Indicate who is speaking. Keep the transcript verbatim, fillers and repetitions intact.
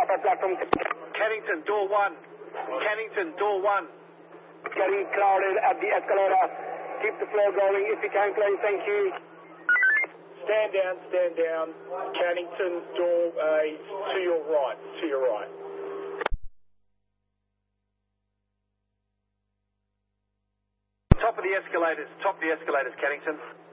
Speaker 1: upper platform.
Speaker 2: Cannington, door one. Cannington, door one.
Speaker 1: Getting crowded at the escalator. Keep the flow going if you can, please. Thank you.
Speaker 3: Stand down, stand down. Cannington, door uh, to your right, to your right.
Speaker 2: Top of the escalators, top of the escalators, Cannington.